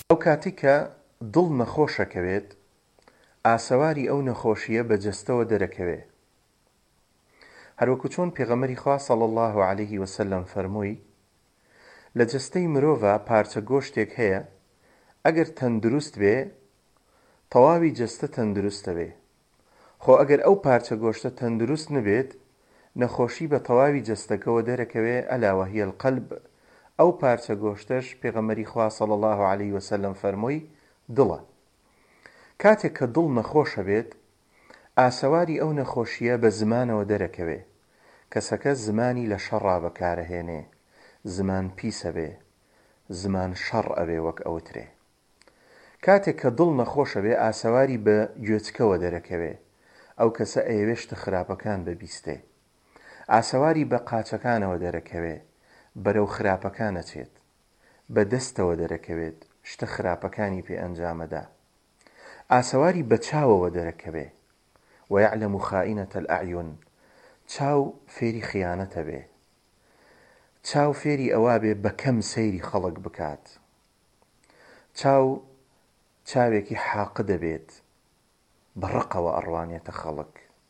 ئەو کاتێک کە دڵ نەخۆشەکەوێت ئاسەواری ئەو نەخۆشیە بە جەستەوە دەرەکەوێ. هەروەکو چۆن پێغەمبەری خوا صلی الله عليه وسلم فەرمووی لە جەستەی مرۆڤە پارچە گۆشتێک هەیە ئەگەر تەندروست بێ تەواوی جەستە تەندروستە بێ، خۆ ئەگەر ئەو پارچە گۆشتە تەندروست نبێت نەخۆشی بە تەواوی جەستەکەوە دەرەکەوێ ئەلا وهی القەلب. ئەو پارچە گۆشتەش پێغەمبەری خوا صلی الله عليه وسلم فەرمووی دڵە. کاتێک کە دڵ نەخۆشە بێت ئاسەواری ئەو نەخۆشیە بە زمانەوە دەرەکەوێ. کەسەکە زمانی لە شەڕا بەکارەهێنێ، زمان پیسە بێ، زمان شەڕ ئەبێ وەک ئەوترێ. کاتێک کە دڵ نەخۆشە بێ ئاسەواری بە گوێچکەوە دەرەکەوێ. ئەو کەسە ئەیەوێ شتە خراپەکان ببیستێ. ئاسەواری بە قاچەکانەوە دەرەکەوێ، بەرەو خراپەکانە چێت، بە دەستەوە دەرەکەوێت، شتە خراپەکانی پێ ئەنجامەدا. ئاسەواری بە چاوەوە دەرەکەوێ. ويعلم خائنة الأعين. چاو فێری خیانەتە بێ، چاو فێری ئەوا بێ بەکەم سەیری خەڵک بکات. چاو چاوێکی حاقدە بێت، بەڕقەوە ئەڕوانێتە خەڵک.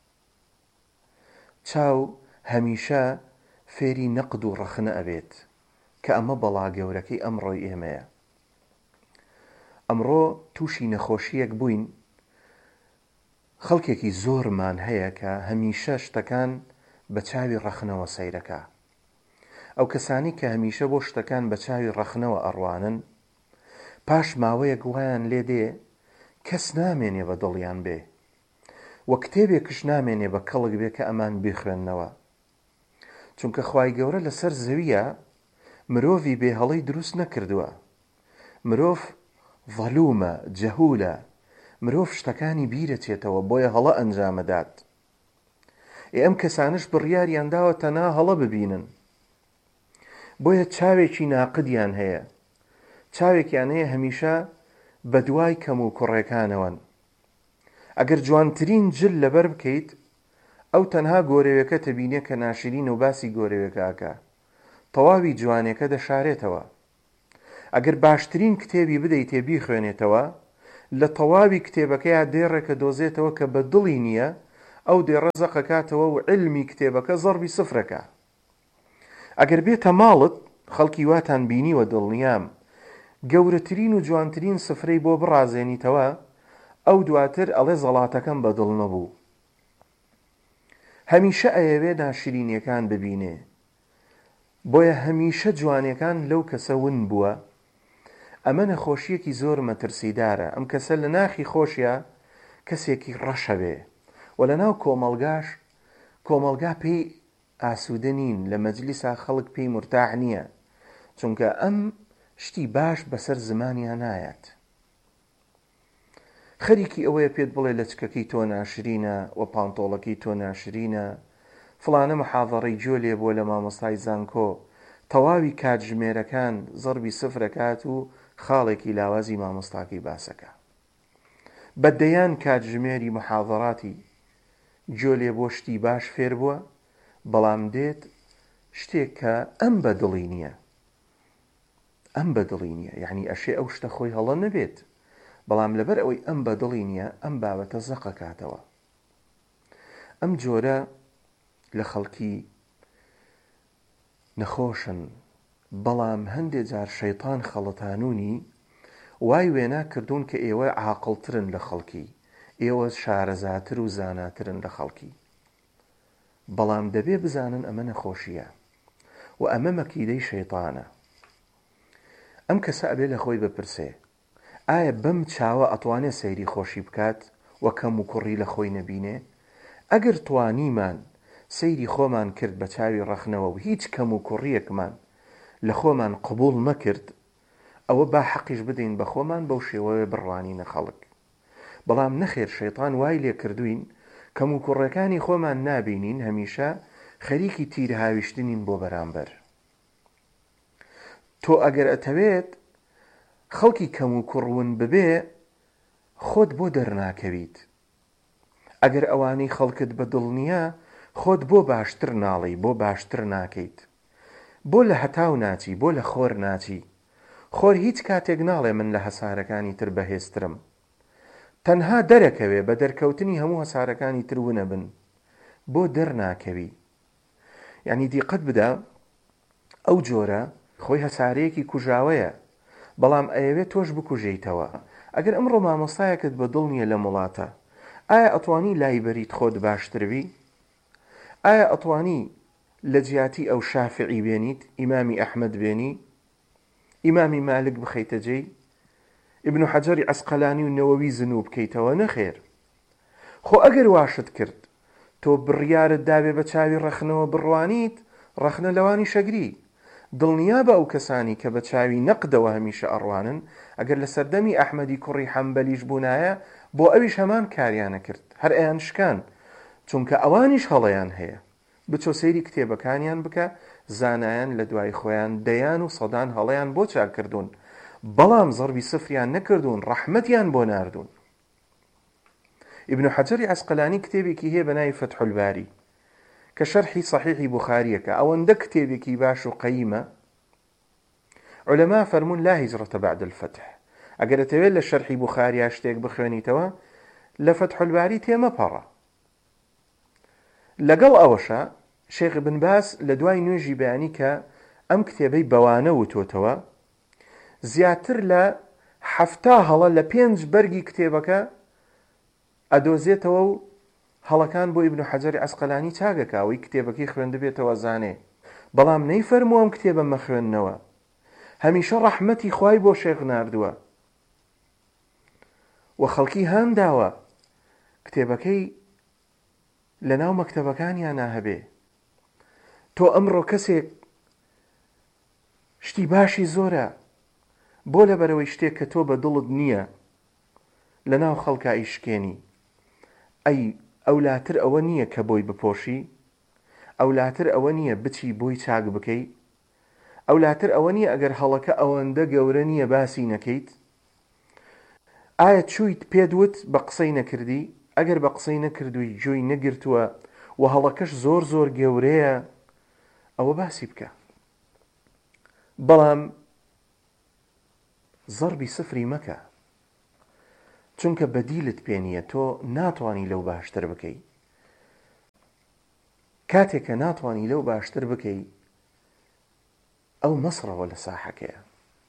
چاو هەمیشە فێری نەقد و ڕەخنە ئەبێت کە ئەمە بەڵا گەورەکەی ئەمڕۆی ئێمەیە. ئەمڕۆ تووشی نەخۆشیەک بووین، خەڵکێکی زۆرمان هەیە کە هەمیشە شتەکان بە چاوی ڕەخنەوە سەیرەکە. ئەو کەسانی کە هەمیشە بۆ شتەکان بە چاوی ڕەخنەوە ئەڕوانن، پاش ماوەیەک وایان لێ دێ کەس نامێنێ بە دڵیان بێ، وە کتێبێکش نامێنێ بە کەڵک بێ کە ئەمان بیخوێننەوە. چونکە خوای گەورە لەسەر زەویە مرۆڤی بێهەڵەی دروست نەکردووە. مرۆڤ ظەلومە، جەهولە، مرۆڤ شتەکانی بیرەچێتەوە بۆیە هەڵە ئەنجامەدات. ئەم کەسانش بڕیاریان داوە تەنها هەڵە ببینن، بۆیە چاوێکی ناقدیان هەیە، چاوێکیان هەیە هەمیشە بە دوای کەم و کوڕێکانەوەن. ئەگەر جوانترین جل لەبەر بکەیت ئەو تەنها گۆرەوێکە تەبینێ کە ناشرین و باسی گۆرەوێکەکە، تەواوی جوانێکە دەشارێتەوە. ئەگەر باشترین کتێبی بدەیت تێبی خوێنێتەوە، لە تەواوی کتێبەکەیە دێڕێکە دۆزێتەوە کە بە دڵی نییە، ئەو دێڕە زەقەکاتەوە و علمی کتێبەکە زەڕبی سفرەکە. ئەگەر بێتە ماڵت خەڵکی واتان بینیوە دڵنیام گەورەترین و جوانترین سفرەی بۆ بڕازێنیتەوە، ئەو دواتر ئەڵێ زەڵاتەکەم بە دڵ نەبوو. هەمیشە ئەیەوێ ناشرینیەکان ببینێ، بۆیە هەمیشە جوانیەکان لەو کەسە ون بووە. ئەمە نەخۆشیەکی زۆر مەترسیدارە. ئەم کەسە لە ناخی خۆشیە کەسێکی ڕەشە بێ، و لە ناو کۆمەلگاش کۆمەلگا پێی ئاسوودە نین، لە مەجلیسا خەڵک پێی مرتاح نییە، چونکە ئەم شتی باش بەسەر زمانیان نایەت. خەریکی ئەوەیە پێت بڵێ لەچکەکەی تۆ ناشرینە و پانتۆڵەکەی تۆ ناشرینە، فڵانە محاضەڕەی گوێ لێ بۆ لە مامۆستای زانکۆ، تەواوی کاتژمێرەکان زەڕبی سفرەکات و خاڵێکی لاوازی مامۆستاکەی باسەکە. بەدەیان کاتژمێری محاضەڕاتی گوێ لێ بۆ شتی باش فێر بووە، بەڵام دێت شتێک کە ئەم بەدڵی نییە. ئەم بەدڵی نییە، یعنی ئەشێ ئەو شتە خۆی هەڵە نەبێت، بەڵام لەبەر ئەوەی ئەم بەدڵی نییە ئەم بابەتە زەقەکاتەوە. ئەم جۆرە لە خەڵکی نەخۆشن، بەڵام هەندێک جار شەیطان خەڵەتانوونی وای وێنا کردوون کە ئێوە عاقڵترن لە خەڵکی، ئێوە شارەزاتر و زاناترن لە خەڵکی. بەڵام دەبێ بزانن ئەمە نەخۆشیە و ئەمە مەکیدەی شەیطانە. ئەم کەسە ئەبێ لە خۆی بپرسێ ئایا بەم چاوە ئەتوانێ سەیری خۆشی بکات و کەم و کوڕی لە خۆی نەبینێ؟ ئەگەر توانیمان سەیری خۆمان کرد بە چاوی ڕەخنەوە و هیچ کەم و کوڕیەکمان لە خۆمان قبول مەکرد، ئەوە با حەقیش بدەین بە خۆمان بەو شێوەیە بڕوانینە خەڵک. بەڵام نەخێر، شەیطان وای لێ کردوین کەم و کوڕەکانی خۆمان نابینین، هەمیشە خەریکی تیر هاویشتنین بۆ بەرامبەر. تۆ ئەگەر ئەتەوێت خەڵکی کەم و کوڕون ببێ، خۆت بۆ دەرناکەویت. ئەگەر ئەوانەی خەڵکت بە دڵ نییە، خۆت بۆ باشتر ناڵی، بۆ باشتر ناکەیت، بۆ لە هەتاو ناچی، بۆ لە خۆر ناچی، خۆر هیچ کاتێک ناڵێ من لە هەسارەکانی تر بەهێزترم، تەنها دەرەکەوێ بە دەرکەوتنی هەموو هەسارەکانی تر ونە بن، بۆ دەرناکەوی. یعنی دیقەت بدە، ئەو جۆرە خۆی هەسارەیەکی کوژاوەیە، بەڵام ئەیەوێت تۆش بکوژەیتەوە. ئەگەر ئەمڕۆ مامۆستایەکت بە دڵ نییە لە وڵاتە، ئایا ئەتوانی لای بەریت خۆت باشتربی؟ ئایا ئەتوانی لە جیاتی ئەو شافعی بێنیت، ئیمامی ئەحمەد بێنی، ئیمامی مالک بخەیتە جێی، ئیبن حەجەری عەسقەلانی و نەوەوی زنوو بکەیتەوە؟ نەخێر. خۆ ئەگەر واشت کرد تۆ بڕیارت دابێ بە چاوی ڕەخنەوە بڕوانیت، ڕەخنە لەوانی شەگری. دڵنیا بە ئەو کەسانی کە بە چاوی نەقدەوە هەمیشە ئەڕوانن، ئەگەر لە سەردەمی ئەحمەدی کوڕی حەمبەلیش بوونایە، بۆ ئەویش هەمان کاریانە کرد، هەر ئەیان شکان، چونکە ئەوانیش هەڵەیان هەیە. بچۆ سەیری کتێبەکانیان بکە، زانایان لە دوای خۆیان دەیان و سەدان هەڵەیان بۆ چاکردوون، بەڵام زەربی سفریان نەکردوون، ڕەحمەتیان بۆ ناردوون. ئیبن حەجەری عەسقەلانی کتێبێکی هەیە بە ناوی فەتح الباری کە شەرحی سەحیحی بوخاریەکە، ئەوەندە کتێبێکی باش و قەیمە. عولەما فەرمون لا هیجرەتە بعد الفتح. ئەگەر دەتەوێت لە شەرحی بوخاریا شتێک بخوێنیتەوە، لە فەتح الباری تێمەپەڕە. لەگەڵ ئەوەشە شێخ ابن باز لە دوای نوێژی بەیانی کە ئەم کتێبەی بەوانە وتۆتەوە، زیاتر لە 70 هەڵە لە 5 بەرگی کتێبەکە ئەدۆزێتەوە و هەڵەکان بۆ ئیبن حەجەری عەسقەلانی چاگەکاوەی کتێبەکەی خوێندە بێتەوە زانێ. بەڵام نەیفەرمووە ئەم کتێبە مەخوێننەوە، هەمیشە ڕەحمەتی خوای بۆ شێخ ناردووە و خەڵکی هانداوە کتێبەکەی لە ناو مەکتەبەکانیان هەبێ. تۆ ئەمڕۆ کەسێک شتی باشی زۆرە، بۆ لەبەرەوەی شتێک کە تۆ بە دڵت نییە لە ناو خەڵکا ئیشکێنی، ئەی ئەولاتر ئەوە نییە کە بۆی بپۆشی، ئەولاتر ئەوە نییە بچی بۆی چاک بکەی، ئەولاتر ئەوە نییە ئەگەر هەڵەکە ئەوەندە گەورە نییە باسی نەکەیت. ئایا چوویت پێدوت بە قسەی نەکردی؟ ئەگەر بە قسەی نەکردووی جۆی نەگرتووە و هەڵەکەش زۆر زۆر گەورەیە، ئەوە باسی بکە. بەڵام زەربی سفری مەکە، چونکە بەدیلت پێ نییە، تۆ ناتوانی لەو باشتر بکەی. کاتێک کە ناتوانی لەو باشتر بکەی، ئەو مەسڕەوە لە ساحەکەیە.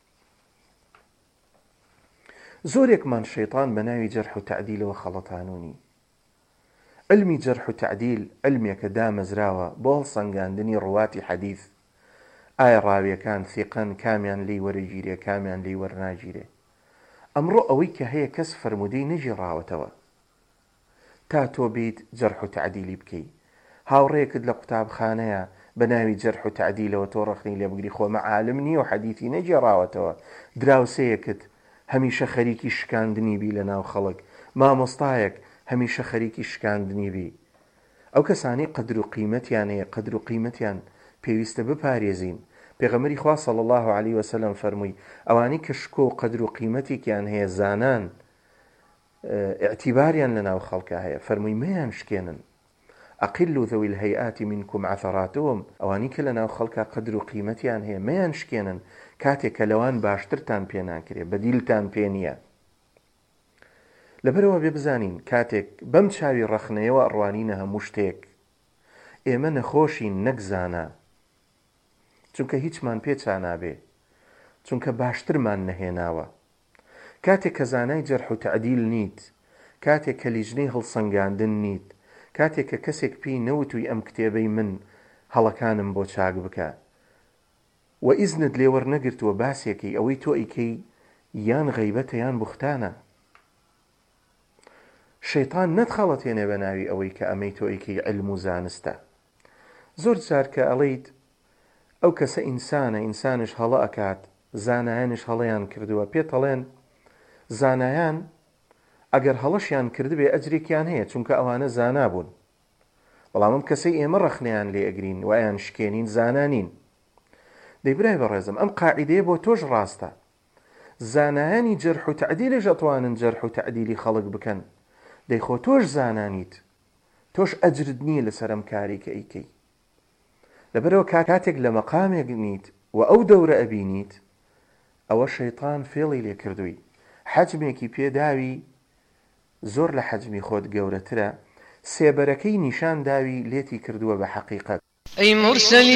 زۆرێکمان شەیطان بە ناوی جەرح و تەعدیلەوە خەڵەتانوونی. علمی جەرح و تەعدیل علمێکە دامەزراوە بۆ هەڵسەنگاندنی ڕواتی حەدیث، ئایا ڕاویەکان ثیقەن، کامیان لی وەرەگیرێ، کامیان لی وەرناگیرێ. ئەمڕۆ ئەوەی کە هەیە کەس فەرمودەی نەگێڕاوەتەوە تا تۆ بیت جەرح و تەعدیلی بکەی. هاوڕێکت لە قوتابخانەیە بە ناوی جەرح و تەعدیلەوە تۆ ڕەخنی لێ بگری، خۆمە عالم نییە و حەدیثی نەگێڕاوەتەوە. دراوسەیەکت هەمیشە خەریکی شکاندنی بی لە ناو خەڵک، مامۆستایەک هەمیشە خەریکی شکاندنی بی. ئەو کەسانی قەدر و قیمەتیان هەیە، قەدر و قیمەتیان پێویستە بپارێزین. پێغەمبەری خوا صلی الله علیه وسلم فەرمووی ئەوانی کە شکۆ و قەدر و قیمەتێکیان هەیە، زانان اعتیباریان لە ناو خەڵکە هەیە، فەرمووی مەیان شکێنن. ئەقل ذوی الهیئات منکم عثراتهم، ئەوانی کە لە ناو خەڵکە قەدر و قیمەتیان هەیە مەیان شکێنن، کاتێک کە لەوان باشترتان پێ ناکرێ، بەدیلتان پێ نییە. لەبەرەوە بێ بزانین کاتێک بەم چاوی ڕەخنەیەوە ئەڕوانینە هەموو شتێک، ئێمە نەخۆشین نەک زانا، چونکە هیچمان پێچا نابێ، چونکە باشترمان نەهێناوە. کاتێک کە زانای جەرح و تەعدیل نیت، کاتێک کە لیژنەی هەڵسەنگاندن نیت، کاتێک کە کەسێک پێی نەوتووی ئەم کتێبەی من هەڵەکانم بۆ چاک بکە و ئیزنت لێ وەرنەگرتووە باسێکی ئەوەی تۆ ئیکەی، یان غەیبەتە یان بوختانە. شەیطان نەتخەڵەتێنێ بە ناوی ئەوەی کە ئەمەی تۆ ئیکەی علم و زانستە. زۆر جار کە ئەڵەیت ئەو کەسە ئینسانە، ئینسانش هەڵە ئەکات، زانایانش هەڵەیان کردووە، پێت هەڵێن زانایان ئەگەر هەڵەشیان کردبێ ئەجرێکیان هەیە، چونکە ئەوانە زانا بوون. بەڵام ئەم کەسەی ئێمە ڕەخنەیان لێ ئەگرین و ئەیان شکێنین، زانانین. دەی برای بەڕێزم، ئەم قاعیدەیە بۆ تۆش ڕاستە. زانایانی جەرح و تەعدیلش ئەتوانن جەرح و تەعدیلی خەڵک بکەن. دەی خۆ تۆش زانانیت، تۆش ئەجرت نییە لەسەر ئەم کاری کە ئیکەی. لەبەرەوە کاتێک لە مەقامێک نیت و ئەو دەورە ئەبینیت، ئەوە شەیطان فێڵی لێ کردووی، حەجمێکی پێداوی زۆر لە حەجمی خۆت گەورەترە، سێبەرەکەی نیشان داوی لێتی کردووە بە حەقیقەت. أي مرسلين